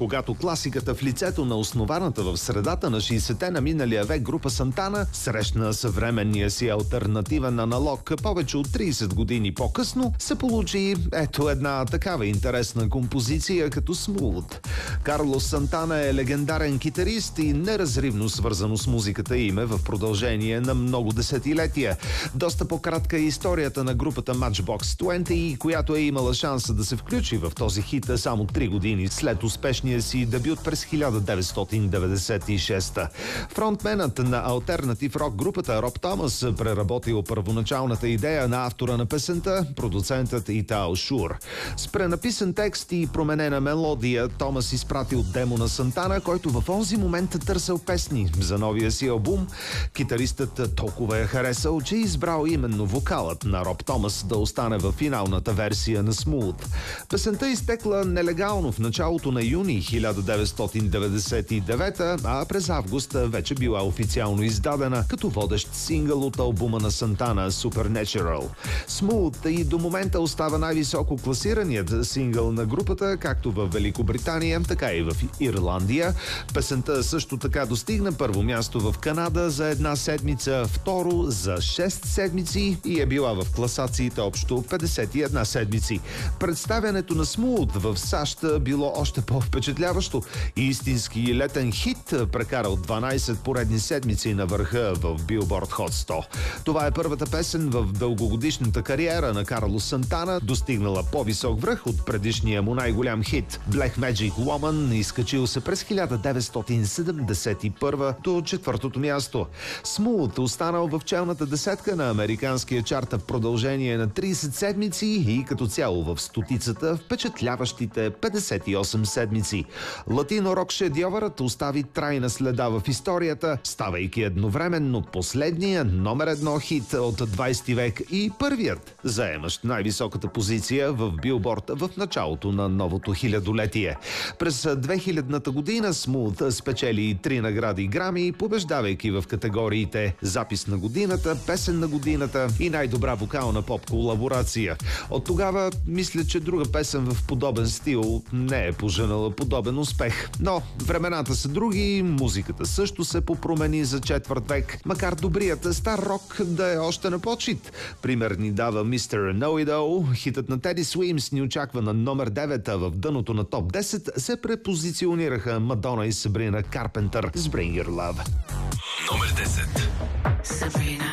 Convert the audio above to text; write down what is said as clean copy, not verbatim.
когато класиката в лицето на основаната в средата на 60-те на миналия век група Сантана срещна съвременния си алтернативен аналог повече от 30 години по-късно, се получи ето една такава интересна композиция като Smooth. Карлос Сантана е легендарен китарист и неразривно свързано с музиката име в продължение на много десетилетия. Доста по-кратка е историята на групата Matchbox 20, която е имала шанса да се включи в този хит само 3 години след успешния си дебют през 1996. Фронтменът на алтернатив рок групата Роб Томас преработил първоначалната идея на автора на песента, продуцентът Итал Шур. С пренаписан текст и променена мелодия, Томас изпратил демо на Сантана, който в онзи момент търсил песни за новия си албум. Китаристът толкова е харесал, че избрал именно вокалът на Роб Томас да остане във финалната версия на Smooth. Песента изтекла нелегално в началото на юни 1999, а през август вече била официално издадена като водещ сингъл от албума на Сантана Supernatural. Smooth и до момента остава най-високо класираният сингъл на групата, както в Великобритания, така и в Ирландия. Песента също така достигна първо място в Канада за една седмица, второ за 6 седмици и е била в класациите общо 51 седмици. Представянето на Smooth в САЩ било още по-впечатляващо. Истински летен хит, прекарал 12 поредни седмици на върха в Billboard Hot 100. Това е първата песен в дългогодишната кариера на Карлос Сантана, достигнала по-висок връх от предишния му най-голям хит Black Magic Woman, изкачил се през 1971 до четвъртото място. Smooth останал в челната десетка на американския чарт в продължение на 30 седмици и като цяло в стотицата впечатляващите 58 седмици. Латино-рок шедьовърът остави трайна следа в историята, ставайки едновременно последния номер едно хит от 20 век и първият, заемащ най-високата позиция в Билборд в началото на новото хилядолетие. През 2000-та година Smooth спечели 3 награди Грами, побеждавайки в категориите Запис на годината, Песен на годината и най-добра вокална поп-колаборация. От тогава мисля, че друга песен в подобен стил не е поженала подобен успех. Но времената са други, музиката също се попромени за четвърт век, макар добрият стар рок да е още на почит. Пример ни дава Mr. Know-It-All. Хитът на Теди Суимс ни очаква на номер 9, а в дъното на топ 10 се препозиционираха Мадона и Сабрина Карпентър с Bring Your Love. Номер 10. Sabrina.